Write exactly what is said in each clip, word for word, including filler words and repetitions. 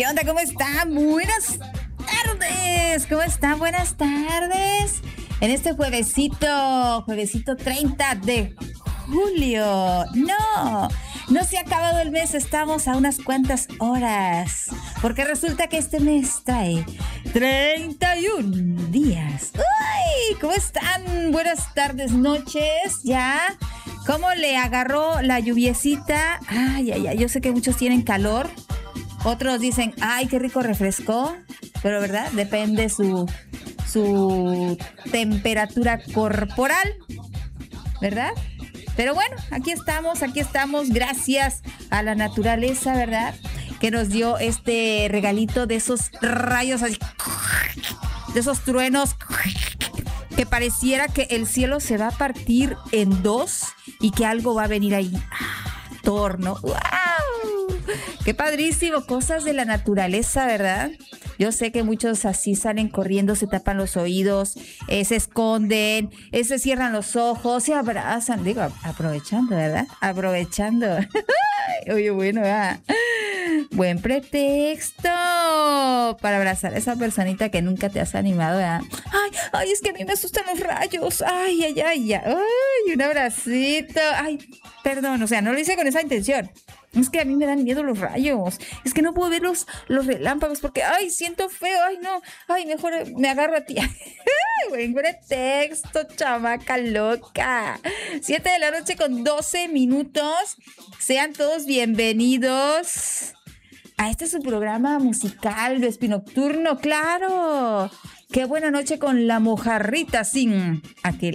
¿Qué onda? ¿Cómo están? Buenas tardes. ¿Cómo están? Buenas tardes. En este juevesito, juevesito treinta de julio. No, no se ha acabado el mes. Estamos a unas cuantas horas. Porque resulta que este mes trae treinta y uno días. ¡Uy! ¿Cómo están? Buenas tardes, noches. ¿Ya? ¿Cómo le agarró la lluviecita? Ay, ay, ay. Yo sé que muchos tienen calor. Otros dicen, ay, qué rico refrescó. Pero, ¿verdad? Depende su, su temperatura corporal, ¿verdad? Pero bueno, aquí estamos, aquí estamos. Gracias a la naturaleza, ¿verdad? Que nos dio este regalito de esos rayos, de esos truenos, que pareciera que el cielo se va a partir en dos y que algo va a venir ahí. Thor, ¿no? ¡Wow! ¡Qué padrísimo! Cosas de la naturaleza, ¿verdad? Yo sé que muchos así salen corriendo, se tapan los oídos, eh, se esconden, eh, se cierran los ojos, se abrazan. Digo, aprovechando, ¿verdad? Aprovechando. Oye, bueno, ¿verdad? Buen pretexto para abrazar a esa personita que nunca te has animado, ¿verdad? Ay, ay, es que a mí me asustan los rayos. Ay, ay, ay, ay, ay, un abracito. Ay, perdón, o sea, no lo hice con esa intención. Es que a mí me dan miedo los rayos. Es que no puedo ver los, los relámpagos porque, ay, siento feo. Ay, no. Ay, mejor me agarro a ti. Ay, buen pretexto, chamaca loca. Siete de la noche con doce minutos. Sean todos bienvenidos a este su programa musical Vespinocturno. ¡Claro! ¡Qué buena noche con la mojarrita sin aquel!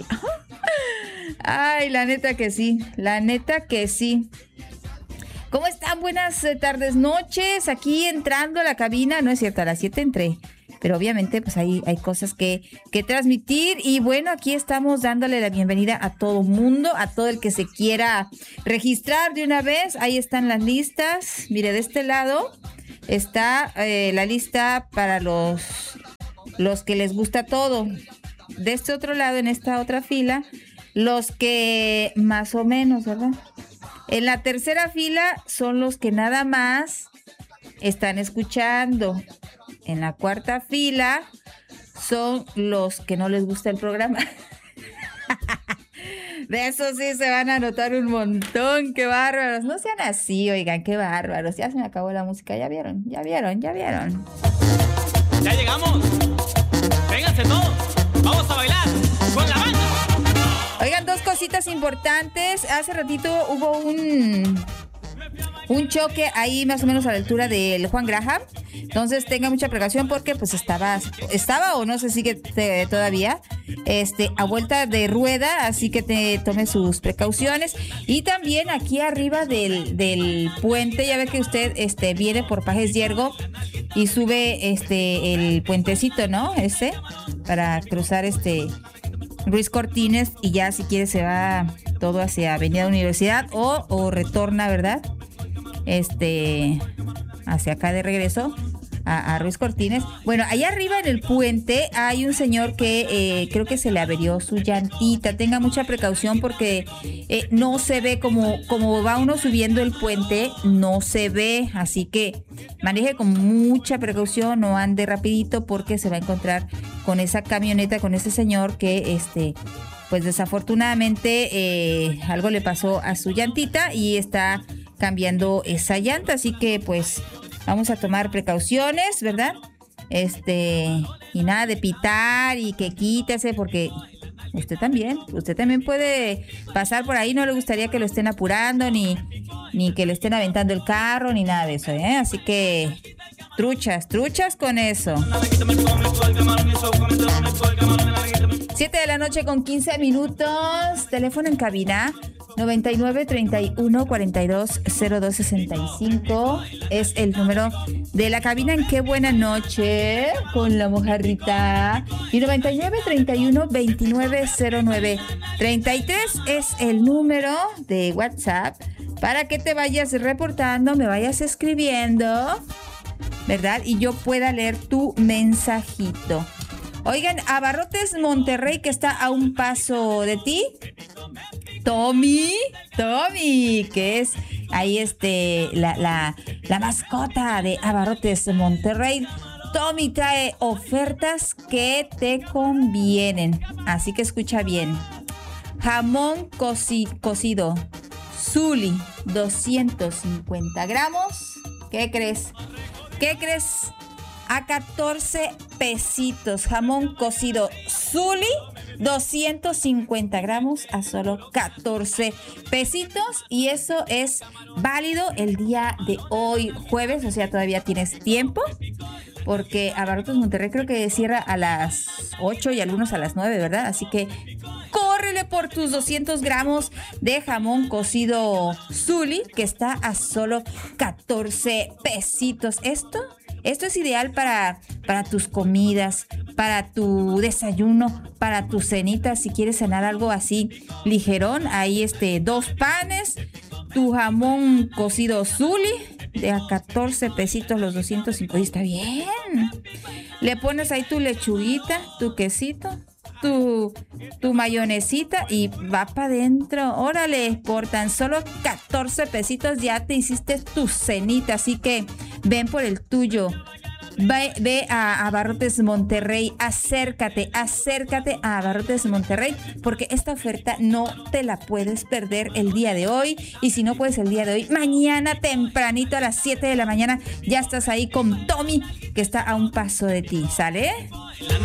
Ay, la neta que sí. La neta que sí. ¿Cómo están? Buenas tardes, noches. Aquí entrando a la cabina. No es cierto, a las siete entré. Pero obviamente pues hay, hay cosas que, que transmitir. Y bueno, aquí estamos dándole la bienvenida a todo mundo, a todo el que se quiera registrar de una vez. Ahí están las listas. Mire, de este lado está eh, la lista para los, los que les gusta todo. De este otro lado, en esta otra fila, los que más o menos, ¿verdad? En la tercera fila son los que nada más están escuchando. En la cuarta fila son los que no les gusta el programa. De eso sí se van a notar un montón. ¡Qué bárbaros! No sean así, oigan, qué bárbaros. Ya se me acabó la música, ya vieron, ya vieron, ya vieron. ¡Ya llegamos! ¡Vénganse todos! ¡Vamos a bailar con la banda! Oigan, dos cositas importantes. Hace ratito hubo un, un choque ahí más o menos a la altura del Juan Graham. Entonces tenga mucha precaución porque pues estaba, estaba o no sé, sigue te, todavía este, a vuelta de rueda. Así que te tome sus precauciones. Y también aquí arriba del, del puente, ya ve que usted este, viene por Pajes Yergo y sube este, el puentecito, ¿no? Este, para cruzar este... Ruiz Cortines, y ya si quiere se va todo hacia Avenida Universidad o, o retorna, ¿verdad? Este, hacia acá de regreso a, a Ruiz Cortines. Bueno, allá arriba en el puente hay un señor que eh, creo que se le averió su llantita. Tenga mucha precaución porque eh, no se ve como, como va uno subiendo el puente, no se ve, así que maneje con mucha precaución, no ande rapidito porque se va a encontrar con esa camioneta, con ese señor que este, pues desafortunadamente eh, algo le pasó a su llantita y está cambiando esa llanta, así que pues vamos a tomar precauciones, ¿verdad? Este, y nada de pitar y que quítese porque usted también, usted también puede pasar por ahí, no le gustaría que lo estén apurando ni, ni que le estén aventando el carro ni nada de eso, ¿eh? Así que truchas, truchas con eso. siete de la noche con quince minutos, teléfono en cabina noventa y nueve, treinta y uno, cuarenta y dos, cero dos, sesenta y cinco es el número de la cabina en Qué Buena Noche con la mojarrita. Y noventa y nueve, treinta y uno, veintinueve, cero nueve, treinta y tres es el número de WhatsApp para que te vayas reportando, me vayas escribiendo, ¿verdad? Y yo pueda leer tu mensajito. Oigan, Abarrotes Monterrey, que está a un paso de ti. Tommy, Tommy, que es ahí este, la, la, la mascota de Abarrotes Monterrey. Tommy trae ofertas que te convienen, así que escucha bien. Jamón coci, cocido Zuli, doscientos cincuenta gramos. ¿Qué crees? ¿Qué crees? A catorce pesitos. Jamón cocido Zuli, doscientos cincuenta gramos a solo catorce pesitos. Y eso es válido el día de hoy, jueves. O sea, todavía tienes tiempo. Porque Abarrotes Monterrey creo que cierra a las ocho y algunos a las nueve, ¿verdad? Así que córrele por tus doscientos gramos de jamón cocido Zuli, que está a solo catorce pesitos. Esto, esto es ideal para, para tus comidas, para tu desayuno, para tu cenita. Si quieres cenar algo así ligerón, ahí este, dos panes, tu jamón cocido Zuli, de a catorce pesitos los doscientos cincuenta. Está bien. Le pones ahí tu lechuguita, tu quesito, tu, tu mayonesita y va para adentro. Órale, por tan solo catorce pesitos ya te hiciste tu cenita. Así que ven por el tuyo. Ve, ve a Abarrotes Monterrey, acércate, acércate a Abarrotes Monterrey, porque esta oferta no te la puedes perder el día de hoy. Y si no puedes el día de hoy, mañana tempranito a las siete de la mañana ya estás ahí con Tommy, que está a un paso de ti, ¿sale?